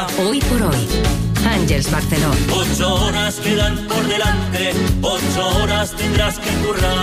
vida. Hoy por hoy, Àngels Barceló. 8 horas quedan por delante, 8 horas tendrás que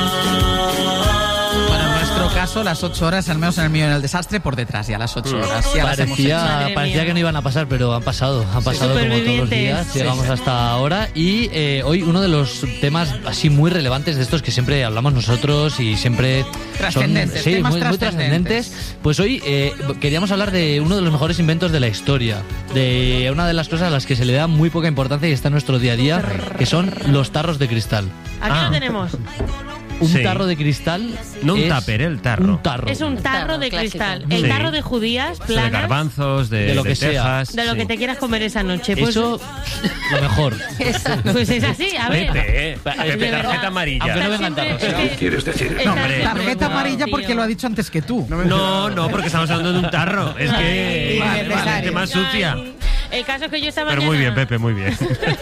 currar. Bueno, en nuestro caso, las 8 horas, al menos en el mío en el desastre, por detrás ya las 8 horas. Ya Parecía que no iban a pasar, pero han pasado como todos los días. Llegamos hasta ahora y hoy uno de los temas así muy relevantes de estos que siempre hablamos nosotros y siempre trascendentes, son temas muy trascendentes. Pues hoy queríamos hablar de uno de los mejores inventos de la historia, de una de las cosas a las que se le da muy poca importancia y está en nuestro día a día, que son los tarros de cristal. Aquí lo tenemos. Un tarro de cristal. No un tupper, el tarro. Un tarro. Es un tarro de cristal. El tarro de judías, planas. De garbanzos, de lo que tejas. De lo que te quieras comer esa noche. Pues, eso, lo mejor. Pues es así, a ver. Pepe, tarjeta amarilla. Aunque no vengan tarros. ¿Qué quieres decir? No, tarjeta amarilla porque lo ha dicho antes que tú. No, porque estamos hablando de un tarro. Es que gente más sucia. El caso es que yo esta mañana... Pero muy bien, Pepe, muy bien.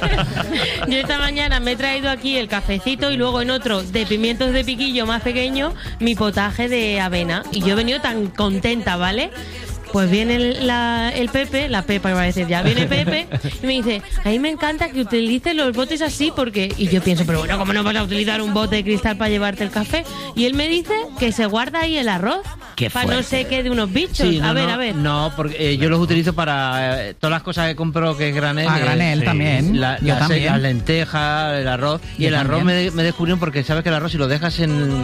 Yo esta mañana me he traído aquí el cafecito y luego en otro de pimientos de piquillo más pequeño mi potaje de avena. Y yo he venido tan contenta, ¿vale? Pues viene el Pepe, la Pepa iba a decir ya, viene Pepe y me dice, a mí me encanta que utilices los botes así porque... Y yo pienso, pero bueno, ¿cómo no vas a utilizar un bote de cristal para llevarte el café? Y él me dice que se guarda ahí el arroz. Para no sé qué de unos bichos. Sí, a ver. No, porque yo los utilizo para todas las cosas que compro que es granel. Granel también. Las lentejas, el arroz. Y el arroz me descubrieron porque sabes que el arroz si lo dejas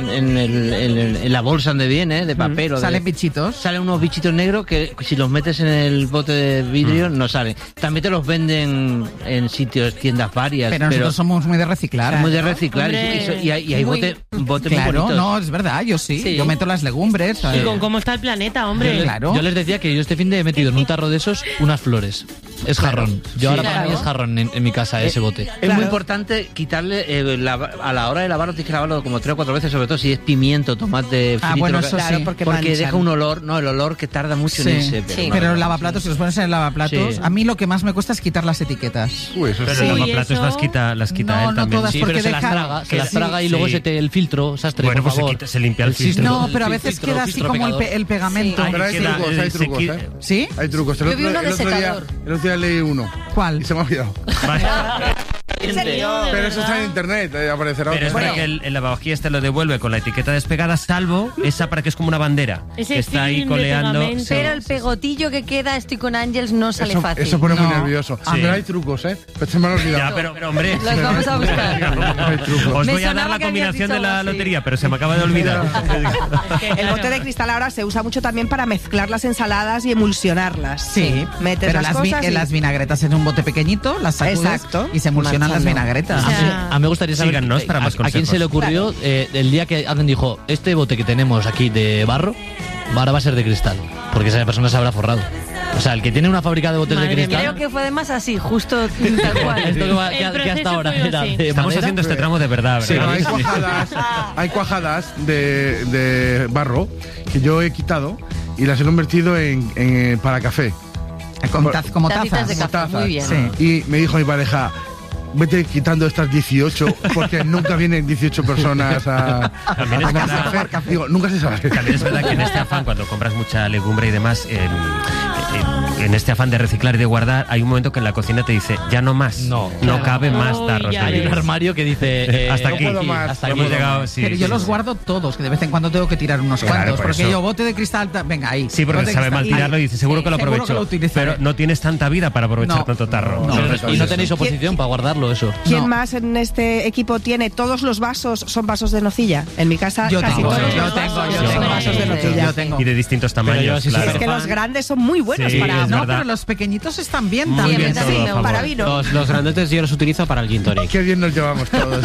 en la bolsa donde viene, de papel. Salen bichitos. Salen unos bichitos negros que si los metes en el bote de vidrio no salen. También te los venden en sitios, tiendas varias. Pero nosotros somos muy de reciclar. Muy de reciclar. Y hay botes muy bonitos. No, es verdad, yo sí. Yo meto las legumbres. Y con cómo está el planeta, hombre. Yo les decía que yo este fin de he metido en un tarro de esos unas flores. Es jarrón. Yo ahora para mí es jarrón en mi casa ese bote. Es muy importante quitarle a la hora de lavarlo, tienes que lavarlo como 3 o 4 veces, sobre todo si es pimiento, tomate frito. Bueno, eso sí. Porque deja un olor, el olor que tarda mucho en ese. Pero el lavaplatos, si los pones en el lavaplatos, a mí lo que más me cuesta es quitar las etiquetas. Pero el lavaplatos las quita él también. No todas, porque pero se las traga y luego el filtro, sastre, bueno, por pues favor. se limpia el filtro. No, pero a veces queda así como el pegamento. Pero hay trucos, ¿Sí? Hay trucos. El otro día leí uno. ¿Cuál? Y se me ha olvidado. Pero eso está en internet, aparecerá. Pero es para que el lavavajillas te lo devuelve con la etiqueta despegada, salvo esa para que es como una bandera. Ese que está ahí coleando. Pero el pegotillo que queda, estoy con Àngels, no sale fácil. Eso pone muy nervioso. Pero hay trucos, Pero se me han olvidado. Ya, pero hombre. Los vamos a buscar. Hay trucos. Os voy a dar la combinación de la lotería, pero se me acaba de olvidar. El bote de cristal ahora se usa mucho también para mezclar las ensaladas y emulsionarlas. Sí, metes pero las cosas las vinagretas en un bote pequeñito, las sacudes y se emulsionan las vinagretas. A mí me gustaría saber a quién se le ocurrió el día que alguien dijo, este bote que tenemos aquí de barro, ahora va a ser de cristal, porque esa persona se habrá forrado. O sea, el que tiene una fábrica de botes de cristal... Creo que fue además así, justo tal cual. Esto que hasta ahora era de Estamos madera. haciendo este tramo de verdad, ¿verdad? Sí, hay cuajadas de barro que yo he quitado y las he convertido en para café. Como tazas. De café, muy bien. Sí. Y me dijo mi pareja, vete quitando estas 18 porque nunca vienen 18 personas a casa. Digo, nunca se sabe. También es verdad que en este afán, cuando compras mucha legumbre y demás, en este afán de reciclar y de guardar, hay un momento que en la cocina te dice, ya no más, no cabe más tarros. Hay un armario que dice, hasta aquí, hasta aquí hemos llegado. Sí, pero yo los guardo todos, que de vez en cuando tengo que tirar unos cuantos, porque eso. yo bote de cristal, venga ahí. Sí, porque sabe mal tirarlo y dice, seguro que lo aprovecho. Pero no tienes tanta vida para aprovechar tanto tarro. Y no tenéis oposición para guardarlo, eso. ¿Quién más en este equipo tiene todos los vasos? ¿Son vasos de nocilla? En mi casa yo casi tengo, todos yo los tengo son vasos de nocilla. Yo tengo. Y de distintos tamaños, claro. Es que los grandes son muy buenos para... No, pero los pequeñitos están bien muy también. Bien para vino. Los grandotes yo los utilizo para el gin tonic. Qué bien nos llevamos todos.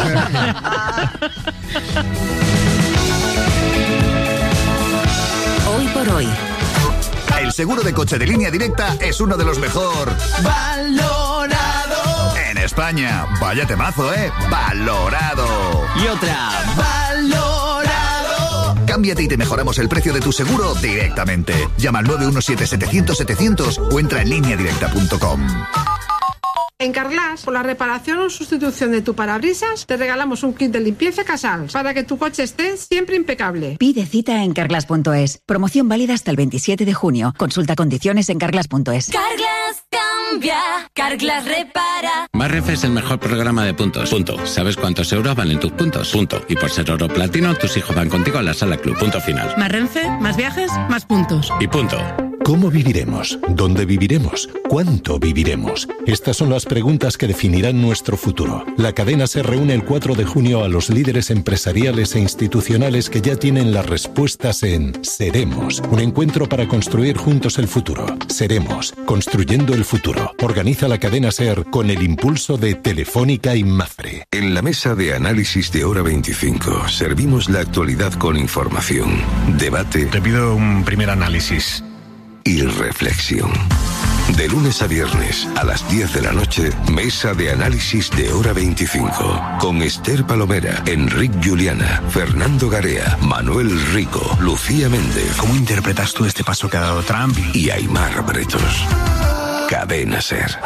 Hoy por hoy. El seguro de coche de Línea Directa es uno de los mejor valorado en España. Vaya temazo, valorado. Y otra, valorado. Cámbiate y te mejoramos el precio de tu seguro directamente. Llama al 917-700-700 o entra en lineadirecta.com. En Carglass, por la reparación o sustitución de tu parabrisas, te regalamos un kit de limpieza Casals para que tu coche esté siempre impecable. Pide cita en carglass.es. Promoción válida hasta el 27 de junio. Consulta condiciones en carglass.es. Carglass cambia. Carglass repara. Más Renfe es el mejor programa de puntos. Punto. ¿Sabes cuántos euros valen tus puntos? Punto. Y por ser oro platino, tus hijos van contigo a la sala club. Punto final. Más Renfe, más viajes, más puntos. Y punto. ¿Cómo viviremos? ¿Dónde viviremos? ¿Cuánto viviremos? Estas son las preguntas que definirán nuestro futuro. La cadena se reúne el 4 de junio a los líderes empresariales e institucionales que ya tienen las respuestas en Seremos, un encuentro para construir juntos el futuro. Seremos, construyendo el futuro. Organiza la cadena SER con el impulso de Telefónica y Mapfre. En la mesa de análisis de Hora 25 servimos la actualidad con información, debate. Te pido un primer análisis. Y reflexión. De lunes a viernes a las 10 de la noche, mesa de análisis de Hora 25. Con Esther Palomera, Enric Juliana, Fernando Garea, Manuel Rico, Lucía Méndez. ¿Cómo interpretas tú este paso que ha dado Trump? Y Aimar Bretos. Cadena SER.